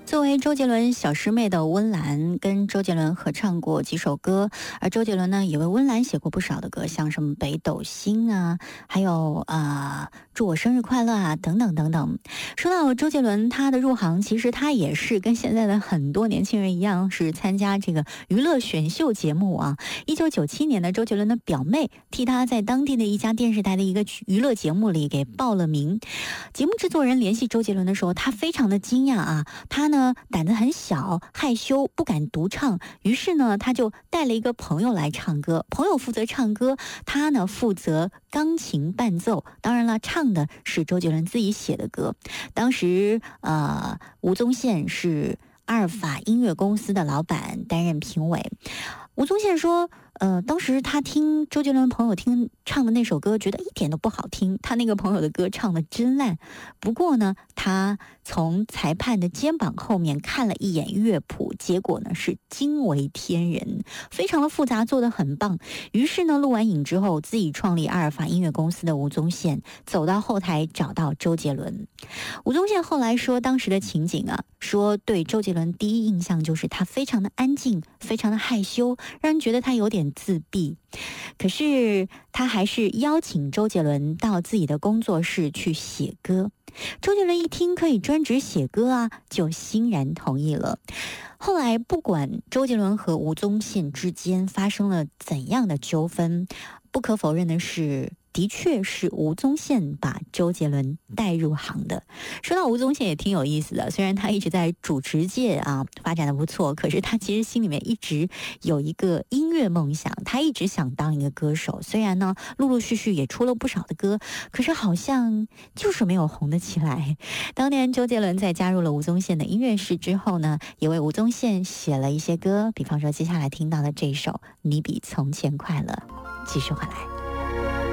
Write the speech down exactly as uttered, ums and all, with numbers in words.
作为周杰伦小师妹的温岚，跟周杰伦合唱过几首歌，而周杰伦呢，也为温岚写过不少的歌，像什么北斗星啊，还有呃祝我生日快乐啊，等等等等。说到周杰伦，他的入行，其实他也是跟现在的很多年轻人一样，是参加这个娱乐选秀节目啊。一九九七年的周杰伦的表妹替他在当地的一家电视台的一个娱乐节目里给报了名。节目制作人联系周杰伦的时候，他非常的惊讶啊，他呢胆子很小，害羞，不敢独唱，于是呢他就带了一个朋友来唱歌，朋友负责唱歌，他呢负责钢琴伴奏，当然了，唱的是周杰伦自己写的歌。当时呃吴宗宪是阿尔法音乐公司的老板，担任评委。吴宗宪说呃，当时他听周杰伦朋友听唱的那首歌，觉得一点都不好听，他那个朋友的歌唱的真烂。不过呢，他从裁判的肩膀后面看了一眼乐谱，结果呢是惊为天人，非常的复杂，做得很棒。于是呢，录完影之后，自己创立阿尔法音乐公司的吴宗宪走到后台找到周杰伦。吴宗宪后来说，当时的情景啊，说对周杰伦第一印象就是他非常的安静，非常的害羞，让人觉得他有点自闭。可是他还是邀请周杰伦到自己的工作室去写歌。周杰伦一听可以专职写歌啊，就欣然同意了。后来不管周杰伦和吴宗宪之间发生了怎样的纠纷，不可否认的是，的确是吴宗宪把周杰伦带入行的。说到吴宗宪也挺有意思的，虽然他一直在主持界啊发展的不错，可是他其实心里面一直有一个音乐梦想，他一直想当一个歌手。虽然呢陆陆续续也出了不少的歌，可是好像就是没有红得起来。当年周杰伦在加入了吴宗宪的音乐室之后呢，也为吴宗宪写了一些歌，比方说接下来听到的这首《你比从前快乐》。继续回来。